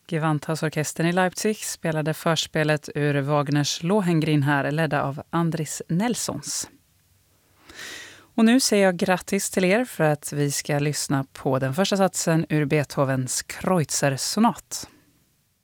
Gewandhausorkestern i Leipzig spelade förspelet ur Wagners Lohengrin här, ledda av Andris Nelsons. Och nu säger jag grattis till er för att vi ska lyssna på den första satsen ur Beethovens Kreutzer-sonat.